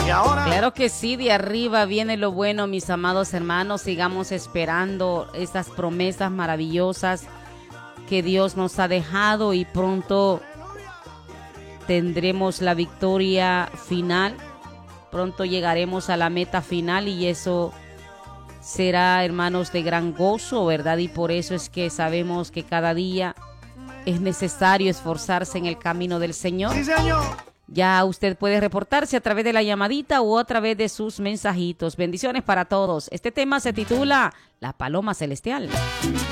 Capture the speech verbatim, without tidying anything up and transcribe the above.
Y ahora... Claro que sí, de arriba viene lo bueno, mis amados hermanos. Sigamos esperando estas promesas maravillosas que Dios nos ha dejado y pronto tendremos la victoria final. Pronto llegaremos a la meta final y eso será, hermanos, de gran gozo, ¿verdad? Y por eso es que sabemos que cada día es necesario esforzarse en el camino del Señor. Sí, señor. Ya usted puede reportarse a través de la llamadita o a través de sus mensajitos. Bendiciones para todos. Este tema se titula La Paloma Celestial.